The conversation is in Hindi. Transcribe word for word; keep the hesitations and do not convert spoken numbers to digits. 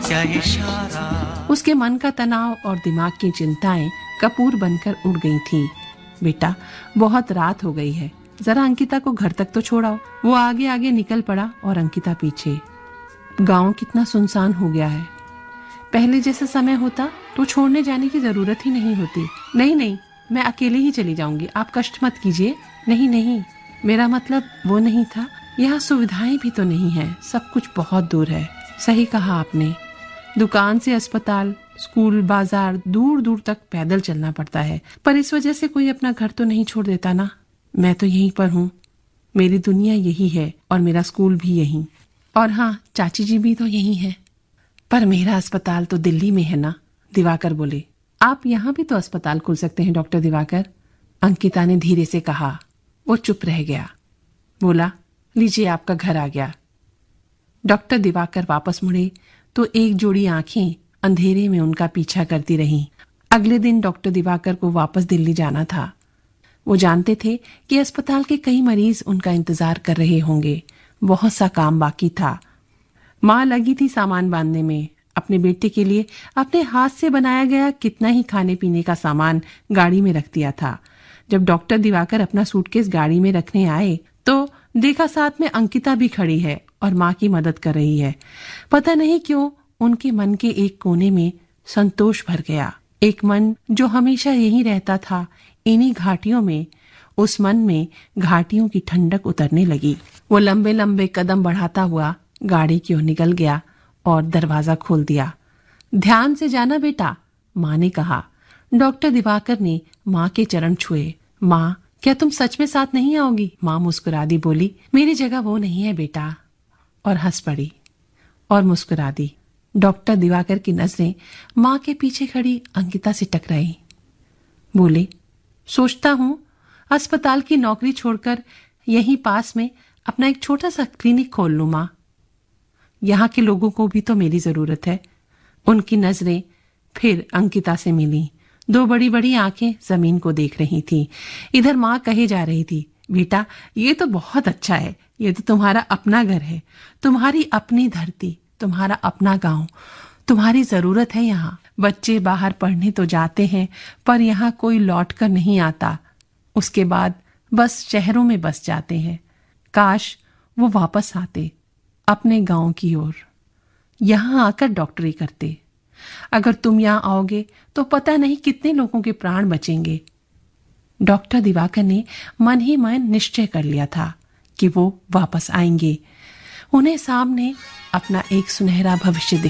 क्या इशारा। उसके मन का तनाव और दिमाग की चिंताएं कपूर बनकर उड़ गई थीं। बेटा, बहुत रात हो गई है, जरा अंकिता को घर तक तो छोड़ाओ। वो आगे आगे निकल पड़ा और अंकिता पीछे। गांव कितना सुनसान हो गया है। पहले जैसा समय होता तो छोड़ने जाने की जरूरत ही नहीं होती। नहीं नहीं, मैं अकेले ही चली जाऊंगी, आप कष्ट मत कीजिए। नहीं नहीं, मेरा मतलब वो नहीं था। यहाँ सुविधाएं भी तो नहीं है, सब कुछ बहुत दूर है। सही कहा आपने, दुकान से अस्पताल, स्कूल, बाजार दूर दूर तक पैदल चलना पड़ता है। पर इस वजह से कोई अपना घर तो नहीं छोड़ देता ना। मैं तो यहीं पर हूँ, मेरी दुनिया यही है और मेरा स्कूल भी यहीं। और हाँ, चाची जी भी तो यही है। पर मेरा अस्पताल तो दिल्ली में है ना, दिवाकर बोले। आप यहाँ भी तो अस्पताल खोल सकते हैं डॉक्टर दिवाकर, अंकिता ने धीरे से कहा। वो चुप रह गया। बोला, लीजिए आपका घर आ गया। डॉक्टर दिवाकर वापस मुड़े तो एक जोड़ी आंखें अंधेरे में उनका पीछा करती रहीं। अगले दिन डॉक्टर दिवाकर को वापस दिल्ली जाना था। वो जानते थे कि अस्पताल के कई मरीज उनका इंतजार कर रहे होंगे। बहुत सा काम बाकी था। माँ लगी थी सामान बांधने में। अपने बेटे के लिए अपने हाथ से बनाया गया कितना ही खाने पीने का सामान गाड़ी में रख दिया था। जब डॉक्टर दिवाकर अपना सूटकेस गाड़ी में रखने आए तो देखा साथ में अंकिता भी खड़ी है और माँ की मदद कर रही है। पता नहीं क्यों उनके मन के एक कोने में संतोष भर गया। एक मन जो हमेशा यही रहता था, इन्हीं घाटियों में। उस मन में घाटियों की ठंडक उतरने लगी। वो लंबे लंबे कदम बढ़ाता हुआ गाड़ी की ओर निकल गया और दरवाजा खोल दिया। ध्यान से जाना बेटा, माँ ने कहा। डॉक्टर दिवाकर ने माँ के चरण छुए। माँ, क्या तुम सच में साथ नहीं आओगी? माँ मुस्कुरा दी, बोली, मेरी जगह वो नहीं है बेटा। और हंस पड़ी और मुस्कुरा दी। डॉक्टर दिवाकर की नजरें माँ के पीछे खड़ी अंकिता से टकराई। बोले, सोचता हूँ अस्पताल की नौकरी छोड़कर यहीं पास में अपना एक छोटा सा क्लिनिक खोल लूं माँ। यहाँ के लोगों को भी तो मेरी जरूरत है। उनकी नजरें फिर अंकिता से मिली। दो बड़ी बड़ी आंखें जमीन को देख रही थी। इधर माँ कहे जा रही थी, बेटा ये तो बहुत अच्छा है, ये तो तुम्हारा अपना घर है, तुम्हारी अपनी धरती, तुम्हारा अपना गांव, तुम्हारी जरूरत है यहाँ। बच्चे बाहर पढ़ने तो जाते हैं पर यहाँ कोई लौट कर नहीं आता। उसके बाद बस शहरों में बस जाते हैं। काश वो वापस आते अपने गांव की ओर, यहाँ आकर डॉक्टरी करते। अगर तुम यहाँ आओगे तो पता नहीं कितने लोगों के प्राण बचेंगे। डॉक्टर दिवाकर ने मन ही मन निश्चय कर लिया था कि वो वापस आएंगे। उन्हें सामने अपना एक सुनहरा भविष्य